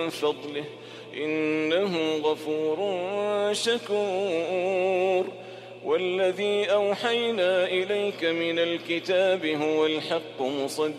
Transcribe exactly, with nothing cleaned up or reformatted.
فضله إنه غفور شكور والذي أوحينا إليك من الكتاب هو الحق مصدقا